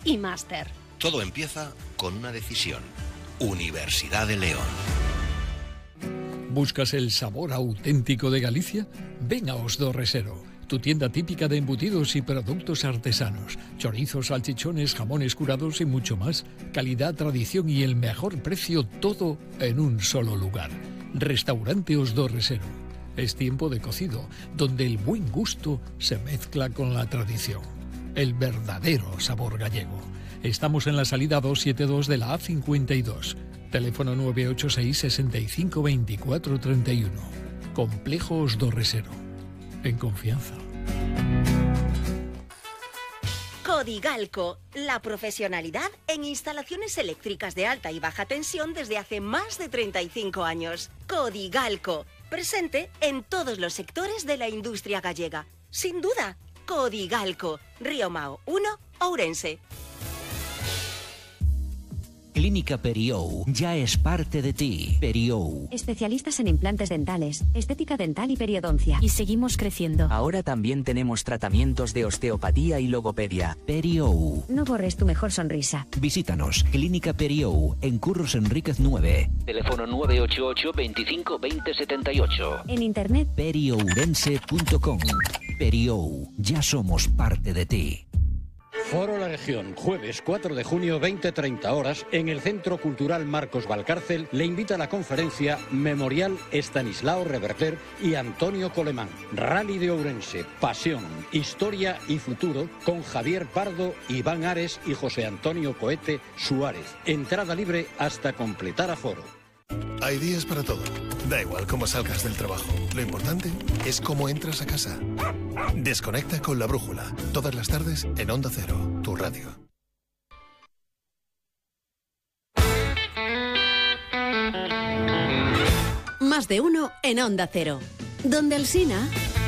y máster. Todo empieza con una decisión. Universidad de León. ¿Buscas el sabor auténtico de Galicia? Ven a Os do Resero, tu tienda típica de embutidos y productos artesanos. Chorizos, salchichones, jamones curados y mucho más. Calidad, tradición y el mejor precio, todo en un solo lugar. Restaurante Os do Resero. Es tiempo de cocido, donde el buen gusto se mezcla con la tradición. El verdadero sabor gallego. Estamos en la salida 272 de la A52. Teléfono 986 65 24 31. Complejo Os do Resero. En confianza. Codigalco, la profesionalidad en instalaciones eléctricas de alta y baja tensión desde hace más de 35 años. Codigalco, presente en todos los sectores de la industria gallega. Sin duda, Codigalco, Río Mao 1, Ourense. Clínica Periou ya es parte de ti. Periou. Especialistas en implantes dentales, estética dental y periodoncia. Y seguimos creciendo. Ahora también tenemos tratamientos de osteopatía y logopedia. Periou. No borres tu mejor sonrisa. Visítanos. Clínica Periou, en Curros Enríquez 9. Teléfono 988 25 20 78. En internet, periourense.com. Periou. Ya somos parte de ti. Foro La Región, jueves 4 de junio, 20-30 horas, en el Centro Cultural Marcos Valcárcel, le invita a la conferencia Memorial Estanislao Reverter y Antonio Colemán. Rally de Ourense, pasión, historia y futuro, con Javier Pardo, Iván Ares y José Antonio Coete Suárez. Entrada libre hasta completar aforo. Hay días para todo. Da igual cómo salgas del trabajo. Lo importante es cómo entras a casa. Desconecta con La Brújula. Todas las tardes en Onda Cero, tu radio. Más de uno en Onda Cero. Donde Alsina.